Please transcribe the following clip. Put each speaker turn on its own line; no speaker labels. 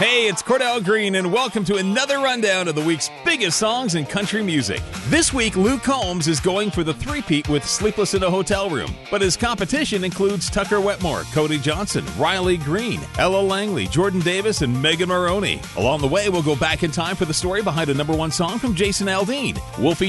Hey, it's Cordell Green, and welcome to another rundown of the week's biggest songs in country music. This week, Luke Combs is going for the three-peat with Sleepless in a Hotel Room, but his competition includes Tucker Wetmore, Cody Johnson, Riley Green, Ella Langley, Jordan Davis, and Megan Maroney. Along the way, we'll go back in time for the story behind a number one song from Jason Aldean. We'll feature